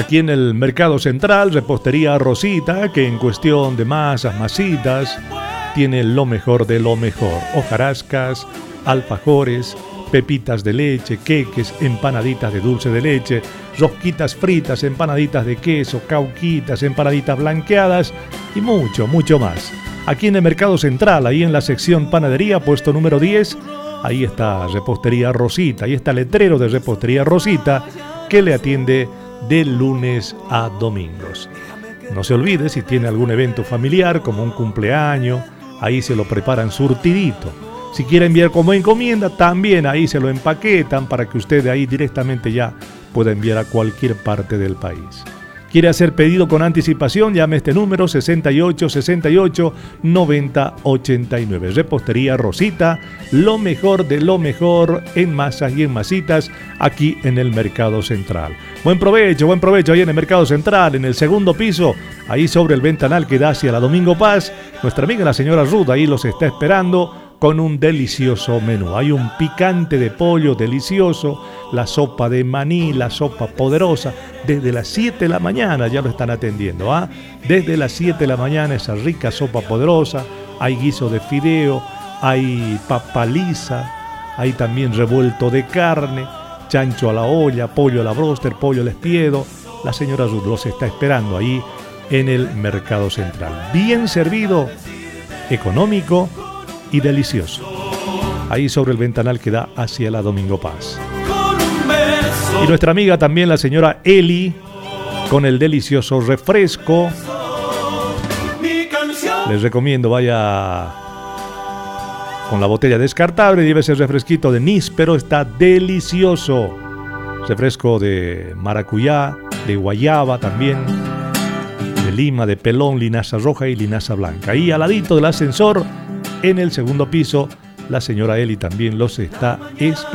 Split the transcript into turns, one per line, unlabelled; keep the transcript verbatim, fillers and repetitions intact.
Aquí en el Mercado Central, Repostería Rosita, que en cuestión de masas, masitas, tiene lo mejor de lo mejor. Hojarascas, alfajores, pepitas de leche, queques, empanaditas de dulce de leche, rosquitas fritas, empanaditas de queso, cauquitas, empanaditas blanqueadas y mucho, mucho más. Aquí en el Mercado Central, ahí en la sección panadería, puesto número diez, ahí está Repostería Rosita, ahí está el letrero de Repostería Rosita que le atiende de lunes a domingos. No se olvide, si tiene algún evento familiar como un cumpleaños, ahí se lo preparan surtidito. Si quiere enviar como encomienda, también ahí se lo empaquetan para que usted de ahí directamente ya pueda enviar a cualquier parte del país. ¿Quiere hacer pedido con anticipación? Llame a este número sesenta y ocho sesenta y ocho noventa ochenta y nueve. Repostería Rosita, lo mejor de lo mejor en masas y en masitas aquí en el Mercado Central. Buen provecho, buen provecho ahí en el Mercado Central, en el segundo piso, ahí sobre el ventanal que da hacia la Domingo Paz. Nuestra amiga la señora Ruth ahí los está esperando con un delicioso menú. Hay un picante de pollo delicioso, la sopa de maní, la sopa poderosa. Desde las siete de la mañana ya lo están atendiendo. ¿ah? Desde las siete de la mañana esa rica sopa poderosa. Hay guiso de fideo, hay papa lisa, hay también revuelto de carne, chancho a la olla, pollo a la bróster, pollo al espiedo. La señora Ruth los está esperando ahí en el Mercado Central. Bien servido, económico y delicioso. Ahí sobre el ventanal que da hacia la Domingo Paz. Y nuestra amiga también la señora Eli con el delicioso refresco. Les recomiendo vaya con la botella descartable, lleve ese refresquito de níspero, está delicioso. Refresco de maracuyá, de guayaba también, de lima, de pelón, linaza roja y linaza blanca. Ahí al ladito del ascensor, en el segundo piso, la señora Eli también los está esperando.